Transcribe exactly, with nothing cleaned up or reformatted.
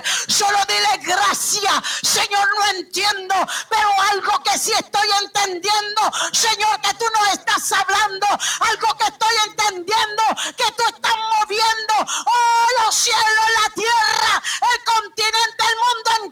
Solo dile gracias. Señor, no entiendo, pero algo que sí estoy entendiendo. Señor, que tú no estás hablando. Algo que estoy entendiendo, que tú estás moviendo. Oh, los cielos,